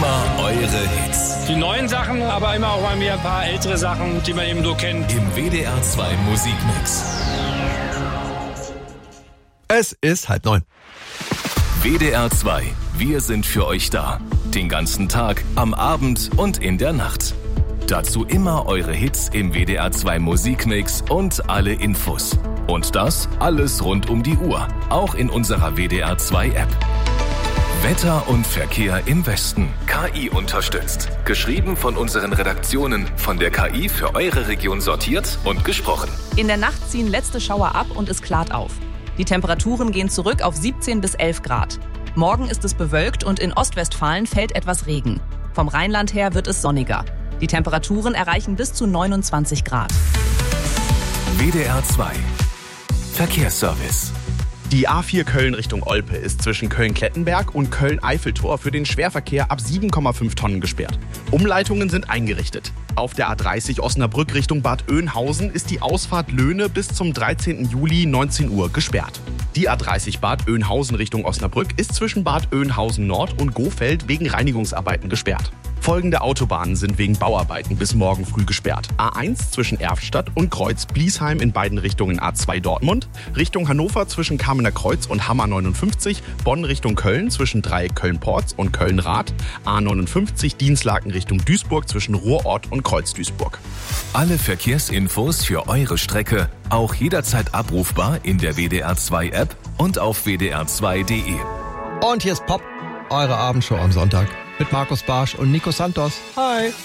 Immer eure Hits. Die neuen Sachen, aber immer auch mal wieder ein paar ältere Sachen, die man eben so kennt. Im WDR 2 Musikmix. Es ist 8:30. WDR 2. Wir sind für euch da. Den ganzen Tag, am Abend und in der Nacht. Dazu immer eure Hits im WDR 2 Musikmix und alle Infos. Und das alles rund um die Uhr. Auch in unserer WDR 2 App. Wetter und Verkehr im Westen. KI unterstützt. Geschrieben von unseren Redaktionen. Von der KI für eure Region sortiert und gesprochen. In der Nacht ziehen letzte Schauer ab und es klart auf. Die Temperaturen gehen zurück auf 17 bis 11 Grad. Morgen ist es bewölkt und in Ostwestfalen fällt etwas Regen. Vom Rheinland her wird es sonniger. Die Temperaturen erreichen bis zu 29 Grad. WDR 2. Verkehrsservice. Die A4 Köln Richtung Olpe ist zwischen Köln-Klettenberg und Köln-Eiffeltor für den Schwerverkehr ab 7,5 Tonnen gesperrt. Umleitungen sind eingerichtet. Auf der A30 Osnabrück Richtung Bad Oeynhausen ist die Ausfahrt Löhne bis zum 13. Juli 19 Uhr gesperrt. Die A30 Bad Oeynhausen Richtung Osnabrück ist zwischen Bad Oeynhausen Nord und Gohfeld wegen Reinigungsarbeiten gesperrt. Folgende Autobahnen sind wegen Bauarbeiten bis morgen früh gesperrt. A1 zwischen Erftstadt und Kreuz-Bliesheim in beiden Richtungen A2 Dortmund, Richtung Hannover zwischen Kamener Kreuz und Hammer 59, Bonn Richtung Köln zwischen Dreieck Köln-Porz und Köln-Rath, A59 Dienstlaken Richtung Duisburg zwischen Ruhrort und Kreuz-Duisburg. Alle Verkehrsinfos für eure Strecke auch jederzeit abrufbar in der WDR 2 App und auf wdr2.de. Und hier ist Pop, eure Abendshow am Sonntag mit Markus Barsch und Nico Santos. Hi.